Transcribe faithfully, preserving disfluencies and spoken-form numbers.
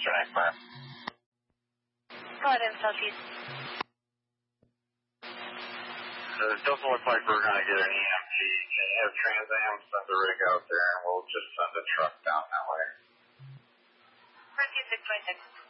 Eastern Express. Go ahead and Southeast. So it doesn't look like we're going to get an E M T. Can you have Trans Am send the rig out there and we'll just send a truck down that way? Frontier six twenty-six.